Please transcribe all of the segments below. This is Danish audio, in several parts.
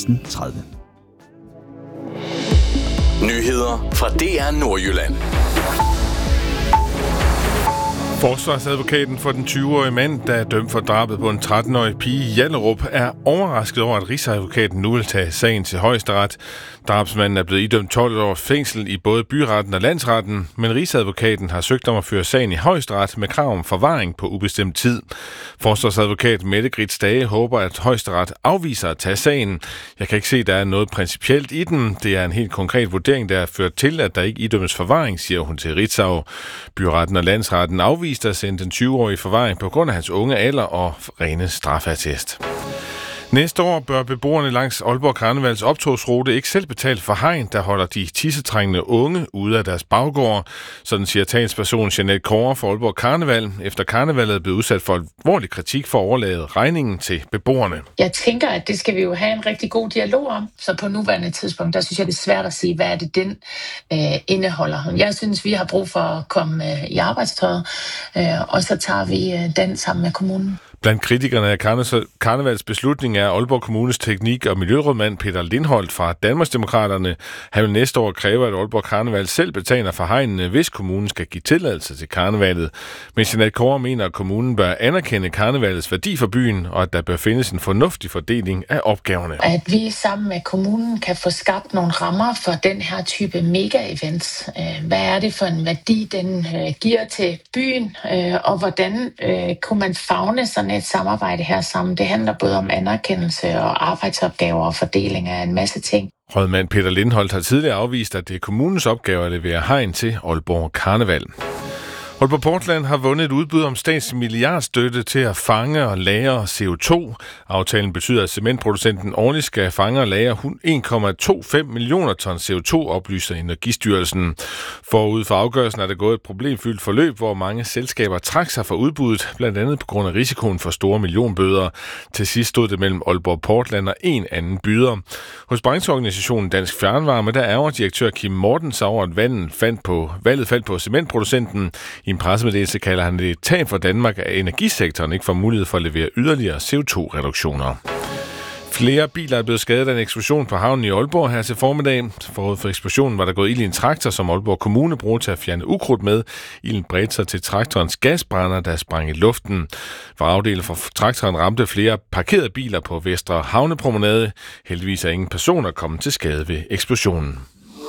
1630. Nyheder fra DR Nordjylland. Forsvarsadvokaten for den 20-årige mand, der er dømt for drabet på en 13-årig pige i Hjallerup, er overrasket over, at Rigsadvokaten nu vil tage sagen til Højesteret. Drabsmanden er blevet idømt 12 års fængsel i både byretten og landsretten, men Rigsadvokaten har søgt om at føre sagen i Højesteret med krav om forvaring på ubestemt tid. Forsvarsadvokat Mette Grits Dage håber, at Højesteret afviser at tage sagen. Jeg kan ikke se, at der er noget principielt i den. Det er en helt konkret vurdering, der har ført til, at der ikke idømmes forvaring, siger hun til Ritzau. Byretten og landsretten afviser at sende den 20-årige forvaring på grund af hans unge alder og rene strafattest. Næste år bør beboerne langs Aalborg Karnevals optogsrute ikke selv betale for hegn, der holder de tissetrængende unge ude af deres baggård. Sådan siger talsperson Jeanette Kåre for Aalborg Karneval, efter karnevalet er blevet udsat for alvorlig kritik for at overlade regningen til beboerne. Jeg tænker, at det skal vi jo have en rigtig god dialog om. Så på nuværende tidspunkt, der synes jeg, det er svært at sige, hvad er det den indeholder. Jeg synes, vi har brug for at komme i arbejdstøjet, og så tager vi den sammen med kommunen. Blandt kritikerne af Karnevals beslutning er Aalborg Kommunes teknik- og miljørådmand Peter Lindholt fra Danmarksdemokraterne. Han vil næste år kræve, at Aalborg Karneval selv betaler for hegnene, hvis kommunen skal give tilladelse til karnevalet. Men Jeanette Kåre mener, at kommunen bør anerkende karnevalets værdi for byen, og at der bør findes en fornuftig fordeling af opgaverne. At vi sammen med kommunen kan få skabt nogle rammer for den her type mega-events. Hvad er det for en værdi, den giver til byen, og hvordan kunne man favne sådan et samarbejde her sammen? Det handler både om anerkendelse og arbejdsopgaver og fordeling af en masse ting. Rådmand Peter Lindholt har tidligere afvist, at det er kommunens opgave at levere hegn til Aalborg Karneval. Aalborg Portland har vundet et udbud om statslig milliardstøtte til at fange og lagre CO2. Aftalen betyder, at cementproducenten årligt skal fange og lagre 1,25 millioner ton CO2, oplyser Energistyrelsen. Forud for afgørelsen er der gået et problemfyldt forløb, hvor mange selskaber trak sig fra udbuddet, blandt andet på grund af risikoen for store millionbøder. Til sidst stod det mellem Aalborg Portland og en anden byder. Hos brancheorganisationen Dansk Fjernvarme, der ærger direktør Kim Mortens over, at valget faldt på cementproducenten. I en pressemeddelelse kalder han det et tab for Danmark, at energisektoren ikke får mulighed for at levere yderligere CO2-reduktioner. Flere biler er blevet skadet af en eksplosion på havnen i Aalborg her til formiddag. Forud for eksplosionen var der gået ild i en traktor, som Aalborg Kommune bruger til at fjerne ukrudt med. Ilden bredte sig til traktorens gasbrænder, der sprang i luften. Vragdele fra traktoren ramte flere parkerede biler på Vestre Havnepromenade. Heldigvis er ingen personer kommet til skade ved eksplosionen.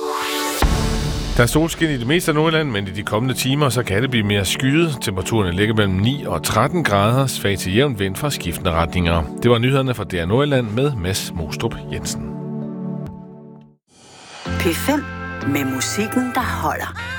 Der er solskin i det meste af Nordjylland, men i de kommende timer så kan det blive mere skyet. Temperaturen ligger mellem 9 og 13 grader, svag til jævn vind fra skiftende retninger. Det var nyhederne fra DR Nordjylland med Mads Mostrup Jensen. P5 med musikken, der holder.